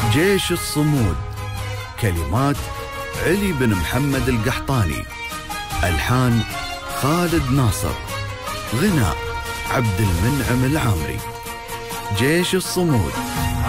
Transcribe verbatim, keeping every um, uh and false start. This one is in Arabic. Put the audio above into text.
جيش الصمود. كلمات علي بن محمد القحطاني. ألحان خالد ناصر. غناء عبد المنعم العامري. جيش الصمود.